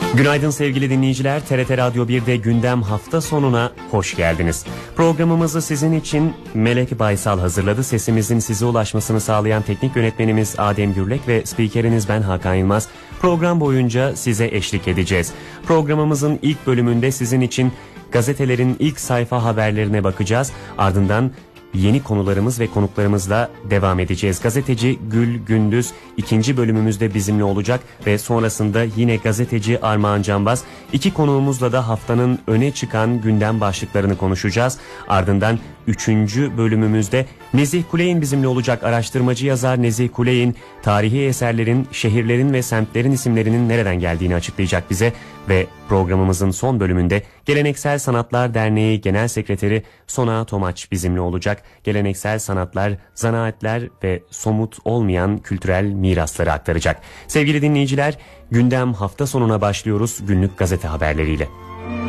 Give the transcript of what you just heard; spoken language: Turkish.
Günaydın sevgili dinleyiciler. TRT Radyo 1'de gündem hafta sonuna hoş geldiniz. Programımızı sizin için Melek Baysal hazırladı. Sesimizin size ulaşmasını sağlayan teknik yönetmenimiz Adem Gürlek ve spikeriniz ben Hakan Yılmaz. Program boyunca size eşlik edeceğiz. Programımızın ilk bölümünde sizin için gazetelerin ilk sayfa haberlerine bakacağız. Ardından yeni konularımız ve konuklarımızla devam edeceğiz. Gazeteci Gül Gündüz ikinci bölümümüzde bizimle olacak ve sonrasında yine gazeteci Armağan Canbaz. İki konuğumuzla da haftanın öne çıkan gündem başlıklarını konuşacağız. Ardından üçüncü bölümümüzde Nezih Kuley'in bizimle olacak. Araştırmacı yazar Nezih Kuley'in tarihi eserlerin, şehirlerin ve semtlerin isimlerinin nereden geldiğini açıklayacak bize ve programımızın son bölümünde Geleneksel Sanatlar Derneği Genel Sekreteri Sona Tomaç bizimle olacak. Geleneksel sanatlar, zanaatler ve somut olmayan kültürel mirasları aktaracak. Sevgili dinleyiciler, gündem hafta sonuna başlıyoruz günlük gazete haberleriyle.